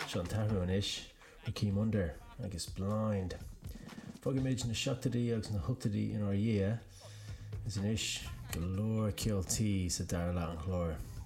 Sean Tahu an ish, Hakeem Under, agus Blind. Fog image na Shaktadi agus na Huktadi in our year is an ish galore KLT sa Darla an Chlor.